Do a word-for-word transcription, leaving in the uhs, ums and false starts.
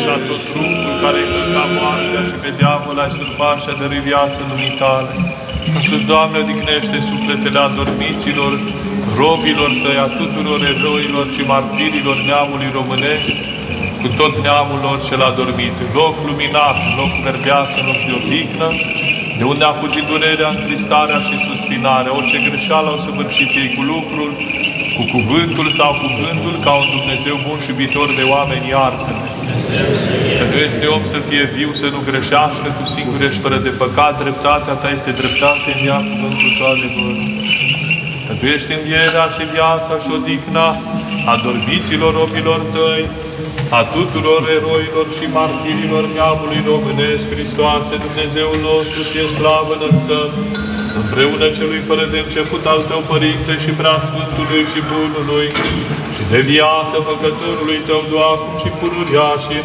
și a tot trupul care îi călca moartea și pe diavol ai surpat și a dăruit viață lumii tale. Însus, Doamne, odihnește sufletele adormiților, robilor tăi, a tuturor eroilor și martirilor neamului românesc, cu tot neamul lor cel adormit, în loc luminat, în loc verdeață, în loc de odihnă, de unde a fugit durerea, întristarea și suspinarea, orice greșeală au săvârșit ei cu lucrul, cu cuvântul sau cu gândul, ca un Dumnezeu bun și iubitor de oameni, iartă-ne. Că Tu este om să fie viu, să nu greșească, Tu singur ești fără de păcat, dreptatea Ta este dreptate în ea, cuvântul Tău adevăr. Că Tu ești învierea și viața și odihna adormiților robilor Tăi, a tuturor eroilor și martirilor neamului românesc. Hristoase, Dumnezeul nostru, Ție slavă înălțăm, împreună celui fără de început al Tău, Părinte, și Preasfântului și Bunului, și de viață Făcătorului Tău, Doamne, și pururia și